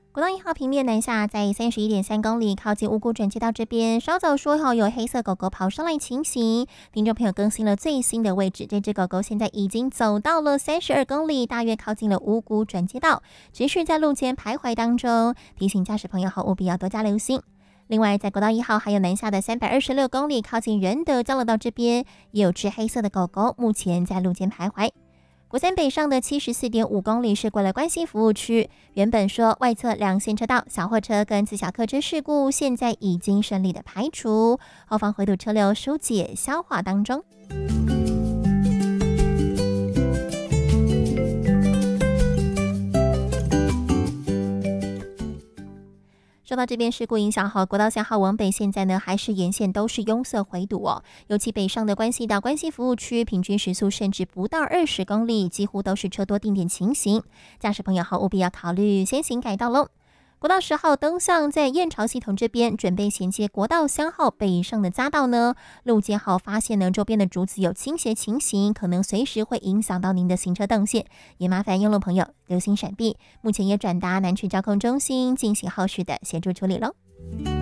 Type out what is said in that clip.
国道1号平面南下，在31.3公里，靠近五股转接道这边，稍早说好有黑色狗狗跑上来情形。听众朋友更新了最新的位置，这只狗狗现在已经走到了32公里，大约靠近了五股转接道，持续在路前徘徊当中，提醒驾驶朋友务必要多加留心。另外，在国道1号还有南下的326公里，靠近仁德交流道这边，也有只黑色的狗狗，目前在路间徘徊。国三北上的74.5公里是过了关西服务区，原本说外侧两线车道小货车跟自小客车事故，现在已经顺利的排除，后方回堵车流疏解消化当中。受到这边事故影响后，国道3号往北现在呢还是沿线都是拥塞回堵哦，尤其北上的关西到关西服务区，平均时速甚至不到20公里，几乎都是车多定点情形，驾驶朋友务必要考虑先行改道喽。国道10号东向在燕巢系统这边，准备衔接国道3号北上的匝道呢，路肩号发现呢周边的竹子有倾斜情形，可能随时会影响到您的行车动线，也麻烦用路朋友留心闪避。目前也转达南区交控中心进行后续的协助处理喽。